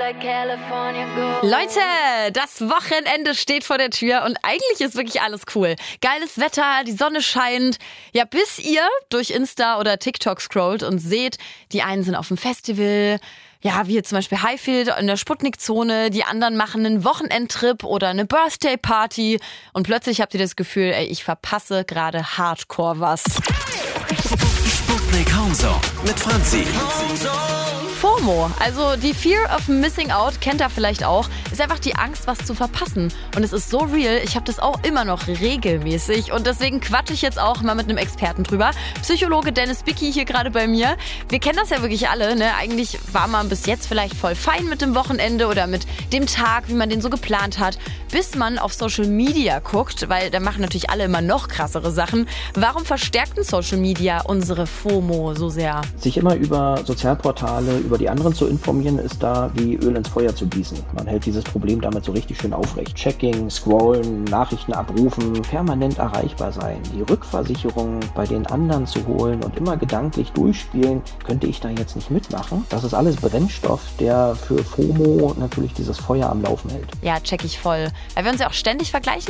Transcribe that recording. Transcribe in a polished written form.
Leute, das Wochenende steht vor der Tür und eigentlich ist wirklich alles cool. Geiles Wetter, die Sonne scheint. Ja, bis ihr durch Insta oder TikTok scrollt und seht, die einen sind auf dem Festival, ja, wie hier zum Beispiel Highfield in der Sputnik-Zone, die anderen machen einen Wochenendtrip oder eine Birthday-Party und plötzlich habt ihr das Gefühl, ey, ich verpasse gerade hardcore was. Sputnik Homezone mit Franzi. FOMO, also die Fear of Missing Out, kennt ihr vielleicht auch, ist einfach die Angst, was zu verpassen. Und es ist so real, ich habe das auch immer noch regelmäßig und deswegen quatsche ich jetzt auch mal mit einem Experten drüber. Psychologe Dennis Bicki hier gerade bei mir. Wir kennen das ja wirklich alle, ne? Eigentlich war man bis jetzt vielleicht voll fein mit dem Wochenende oder mit dem Tag, wie man den so geplant hat, bis man auf Social Media guckt, weil da machen natürlich alle immer noch krassere Sachen. Warum verstärkt denn Social Media unsere FOMO so sehr? Sich immer über Sozialportale, über die anderen zu informieren, ist da wie Öl ins Feuer zu gießen. Man hält dieses Problem damit so richtig schön aufrecht. Checking, Scrollen, Nachrichten abrufen, permanent erreichbar sein, die Rückversicherung bei den anderen zu holen und immer gedanklich durchspielen, könnte ich da jetzt nicht mitmachen. Das ist alles Brennstoff, der für FOMO natürlich dieses Feuer am Laufen hält. Ja, check ich voll. Weil wir uns ja auch ständig vergleichen